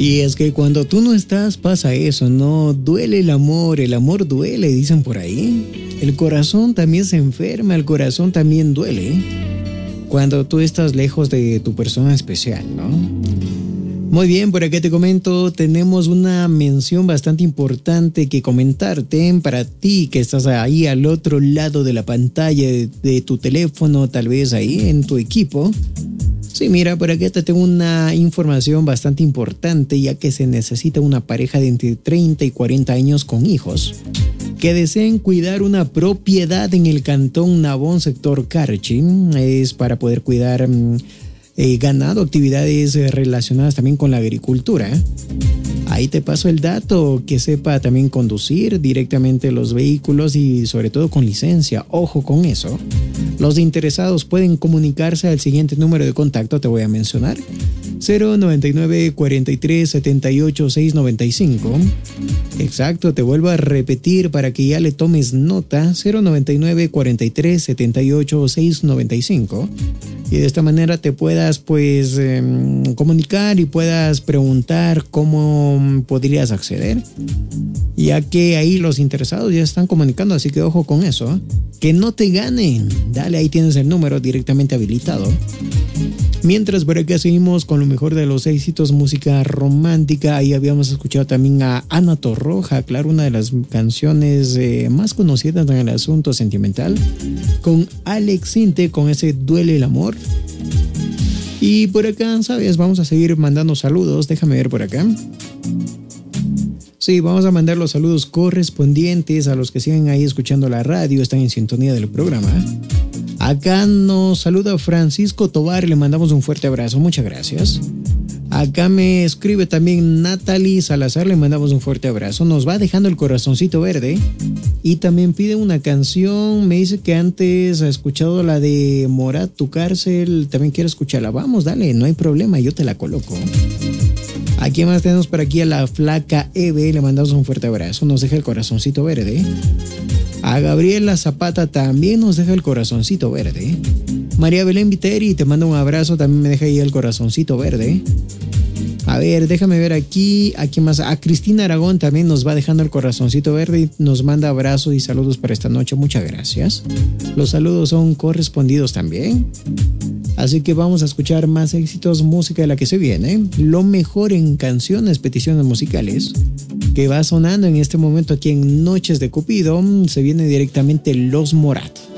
Y es que cuando tú no estás pasa eso, ¿no? Duele el amor duele, dicen por ahí. El corazón también se enferma, el corazón también duele cuando tú estás lejos de tu persona especial, ¿no? Muy bien, por acá te comento, tenemos una mención bastante importante que comentarte para ti que estás ahí al otro lado de la pantalla de tu teléfono, tal vez ahí en tu equipo. Sí, mira, por acá te tengo una información bastante importante, ya que se necesita una pareja de entre 30 y 40 años con hijos que deseen cuidar una propiedad en el cantón Nabón, sector Carchi. Es para poder cuidar ganado, actividades relacionadas también con la agricultura. Ahí te paso el dato, que sepa también conducir directamente los vehículos y sobre todo con licencia. Ojo con eso. Los interesados pueden comunicarse al siguiente número de contacto, te voy a mencionar. 099 43 78 695. Exacto, te vuelvo a repetir para que ya le tomes nota. 099 43 78 695. Y de esta manera te puedas comunicar y puedas preguntar cómo podrías acceder, ya que ahí los interesados ya están comunicando, así que ojo con eso, que no te ganen. Dale, ahí tienes el número directamente habilitado. Mientras por acá seguimos con lo mejor de los éxitos, música romántica. Ahí habíamos escuchado también a Ana Torroja, claro, una de las canciones más conocidas en el asunto sentimental, con Alex Sinte, con ese Duele el amor. Y por acá, ¿sabes? Vamos a seguir mandando saludos. Déjame ver por acá. Sí, vamos a mandar los saludos correspondientes a los que siguen ahí escuchando la radio, están en sintonía del programa. Acá nos saluda Francisco Tobar, le mandamos un fuerte abrazo, muchas gracias. Acá me escribe también Natalie Salazar, le mandamos un fuerte abrazo. Nos va dejando el corazoncito verde y también pide una canción. Me dice que antes ha escuchado la de Morat, tu cárcel, también quiere escucharla. Vamos, dale, no hay problema, yo te la coloco. Aquí más tenemos por aquí a la flaca Eve, le mandamos un fuerte abrazo, nos deja el corazoncito verde. A Gabriela Zapata también nos deja el corazoncito verde. María Belén Viteri te manda un abrazo, también me deja ahí el corazoncito verde. A ver, déjame ver aquí más. A Cristina Aragón también nos va dejando el corazoncito verde y nos manda abrazos y saludos para esta noche. Muchas gracias. Los saludos son correspondidos también. Así que vamos a escuchar más éxitos, música de la que se viene. Lo mejor en canciones, peticiones musicales, que va sonando en este momento aquí en Noches de Cupido. Se viene directamente Los Morat.